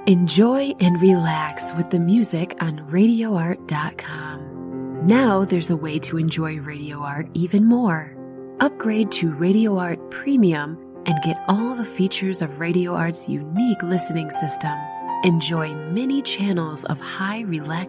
Enjoy and relax with the music on RadioArt.com. Now there's a way to enjoy Radio Art even more. Upgrade to Radio Art Premium and get all the features of Radio Art's unique listening system. Enjoy many channels of high relaxation